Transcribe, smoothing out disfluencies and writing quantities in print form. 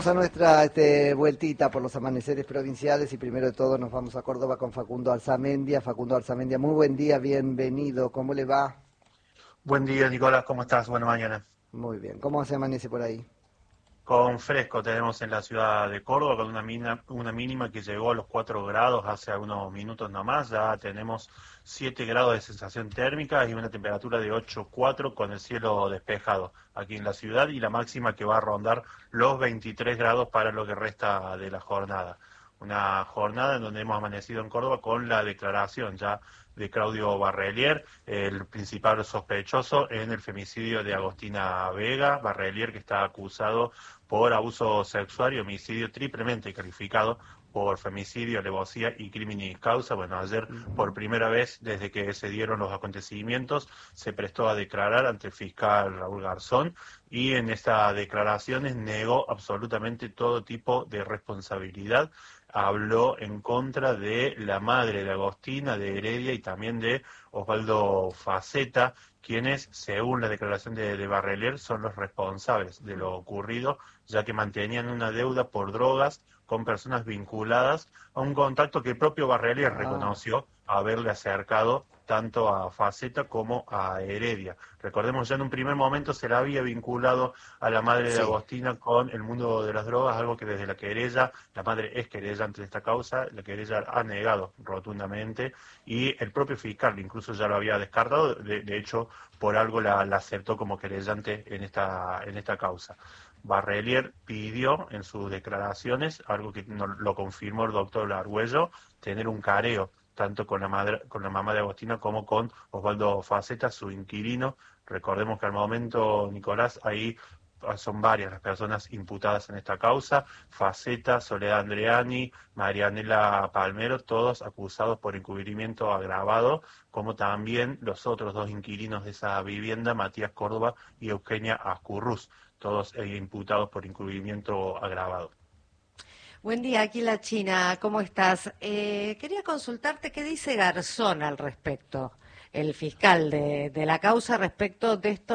A nuestra vueltita por los amaneceres provinciales y primero de todo nos vamos a Córdoba con Facundo Arzamendia. Facundo Arzamendia, muy buen día, bienvenido. ¿Cómo le va? Buen día, Nicolás, ¿cómo estás? Buena mañana. Muy bien. ¿Cómo se amanece por ahí? Con fresco tenemos en la ciudad de Córdoba, con una mínima que llegó a los 4 grados hace unos minutos nomás. Ya tenemos 7 grados de sensación térmica y una temperatura de 8,4 con el cielo despejado aquí en la ciudad y la máxima que va a rondar los 23 grados para lo que resta de la jornada. Una jornada en donde hemos amanecido en Córdoba con la declaración ya de Claudio Barrelier, el principal sospechoso en el femicidio de Agostina Vega. Barrelier, que está acusado por abuso sexual y homicidio triplemente calificado por femicidio, alevosía y criminis causa. Bueno, ayer por primera vez desde que se dieron los acontecimientos se prestó a declarar ante el fiscal Raúl Garzón y en estas declaraciones negó absolutamente todo tipo de responsabilidad. Habló en contra de la madre de Agostina, de Heredia y también de Osvaldo Faceta, quienes, según la declaración de Barrelier, son los responsables de lo ocurrido, ya que mantenían una deuda por drogas con personas vinculadas a un contacto que el propio Barrelier reconoció haberle acercado tanto a Faceta como a Heredia. Recordemos, ya en un primer momento se la había vinculado a la madre de Agostina con el mundo de las drogas, algo que desde la querella, la madre es querellante de esta causa, la querella ha negado rotundamente y el propio fiscal incluso ya lo había descartado, de hecho por algo la aceptó como querellante en esta causa. Barrelier pidió en sus declaraciones, algo que lo confirmó el doctor Argüello, tener un careo tanto con la mamá de Agostina como con Osvaldo Faceta, su inquilino. Recordemos que al momento, Nicolás, ahí son varias las personas imputadas en esta causa: Faceta, Soledad Andreani, Marianela Palmero, todos acusados por encubrimiento agravado, como también los otros dos inquilinos de esa vivienda, Matías Córdoba y Eugenia Ascurrús, todos imputados por encubrimiento agravado. Buen día, aquí la China, ¿cómo estás? Quería consultarte qué dice Garzón al respecto, el fiscal de la causa respecto de esto.